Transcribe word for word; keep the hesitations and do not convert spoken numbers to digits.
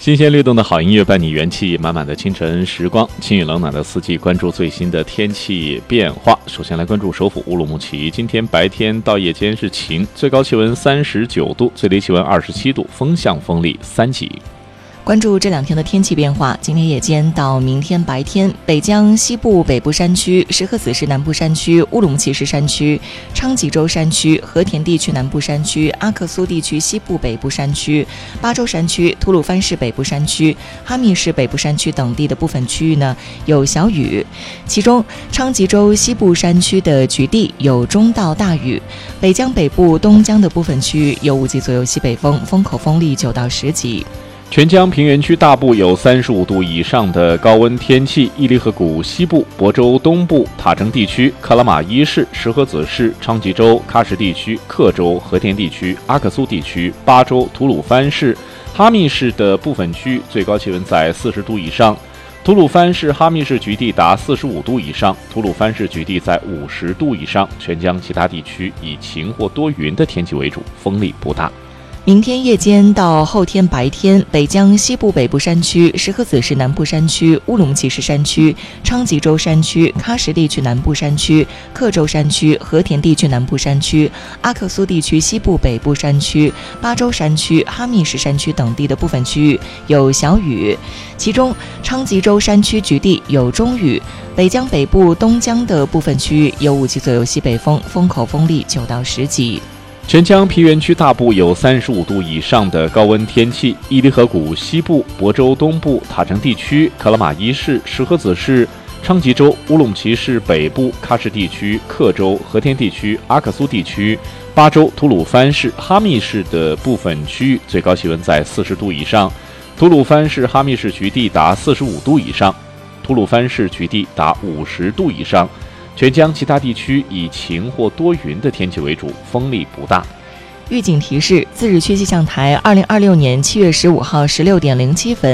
新鲜律动的好音乐伴你元气满满的清晨时光，清雨冷暖的四季，关注最新的天气变化。首先来关注首府乌鲁木齐，今天白天到夜间是晴，最高气温三十九度，最低气温二十七度，风向风力三级。 关注这两天的天气变化，今天夜间到明天白天，北江西部北部山区、石河子市南部山区、乌鲁木齐市山区、昌吉州山区、和田地区南部山区、阿克苏地区西部北部山区、巴州山区、吐鲁番市北部山区、哈密市北部山区等地的部分区域呢有小雨，其中昌吉州西部山区的局地有中到大雨，北江北部东江的部分区域有五级左右西北风，风口风力九到十级。 全江平原区大部有三十五度以上的高温天气，伊犁河谷西部、亳州东部、塔城地区、克拉玛依市、石河子市、昌吉州、喀什地区、克州、和田地区、阿克苏地区、巴州、吐鲁番市、哈密市的部分区最高气温在四十度以上，吐鲁番市、哈密市局地达四十五度以上，吐鲁番市局地在五十度以上。全江其他地区以晴或多云的天气为主，风力不大。 明天夜间到后天白天，北江西部北部山区、石河子市南部山区、乌鲁木齐市山区、昌吉州山区、喀什地区南部山区、克州山区、和田地区南部山区、阿克苏地区西部北部山区、巴州山区、哈密市山区等地的部分区域有小雨，其中昌吉州山区局地有中雨，北江北部东江的部分区域有五级左右西北风，风口风力九到十级。 全江平原区大部有三十五度以上的高温天气，伊犁河谷西部、亳州东部、塔城地区、克拉玛依市、石河子市、昌吉州、乌鲁木齐市北部、喀什地区、克州、和田地区、阿克苏地区、巴州、吐鲁番市、哈密市的部分区域最高气温在四十度以上，吐鲁番市、哈密市局地达四十五度以上，吐鲁番市局地达五十度以上。全江其他地区以晴或多云的天气为主，风力不大。 预警提示：自日区气象台二零二六年七月十五号十六点零七分。